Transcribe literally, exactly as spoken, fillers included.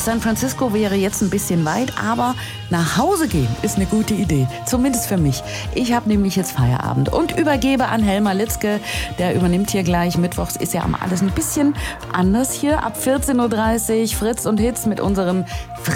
San Francisco wäre jetzt ein bisschen weit, aber nach Hause gehen ist eine gute Idee. Zumindest für mich. Ich habe nämlich jetzt Feierabend und übergebe an Helmer Litzke. Der übernimmt hier gleich. Mittwochs ist ja alles ein bisschen anders hier. Ab vierzehn Uhr dreißig Fritz und Hitz mit unserem